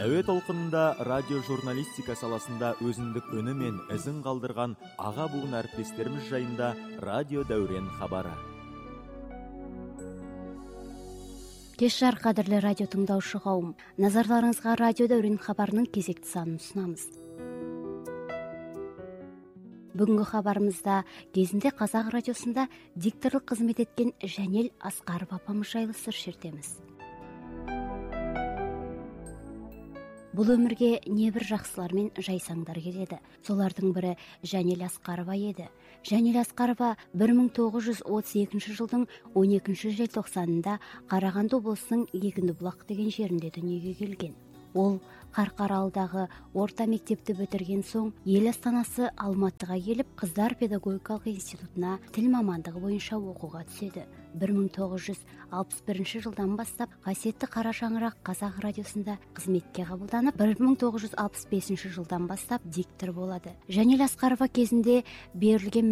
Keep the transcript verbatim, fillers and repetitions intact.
Әуе толқынында радио журналистика саласында өзіндік үні мен ізін қалдырған аға буын әріптестеріміз жайында радио дәурен хабары. Кеш жарық қадірлі радио тыңдаушы қауым, назарларыңызға радио дәурен хабарының кезекті санын ұсынамыз. Бүгінгі хабарымызда кезінде қазақ радиосында дикторлық қызмет еткен Жанел Асқарова апамыз жайлы сыр шертеміз. Бұл өмірге небір жақсылар мен жайсаңдар келеді. Солардың бірі Жанел Асқарова еді. Жанел Асқарова бір мың тоғыз жүз отыз екінші жылдың он екінші желтоқсанында Қарағанды облысының Егіндібұлақ деген жерінде дүниеге келген. Ол Қарқаралыдағы орта мектепті бітірген соң ел астанасы Алматыға келіп, қыздар педагогикалық институтына тіл мамандығы бойынша оқуға түседі. бір мың тоғыз жүз алпыс бірінші жылдан бастап қасиетті Қара шаңырақ қазақ радиосында қызметке қабылданып, бір мың тоғыз жүз алпыс бесінші жылдан бастап диктор болады. Жанел Асқарова кезінде берілген